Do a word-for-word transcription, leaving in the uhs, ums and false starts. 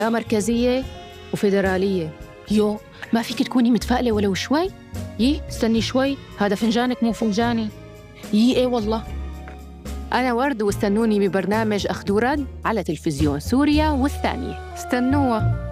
مركزية وفيدرالية. يو، ما فيك تكوني متفائلة ولو شوي؟ يي استني شوي، هذا فنجانك مو فنجاني. يي ايه والله. أنا ورد، واستنوني ببرنامج أخذ ورد على تلفزيون سوريا والثانية. استنوها.